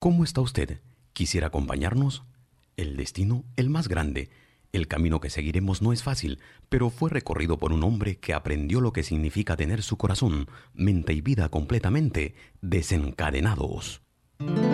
¿Cómo está usted? ¿Quisiera acompañarnos? El destino, el más grande. El camino que seguiremos no es fácil, pero fue recorrido por un hombre que aprendió lo que significa tener su corazón, mente y vida completamente desencadenados.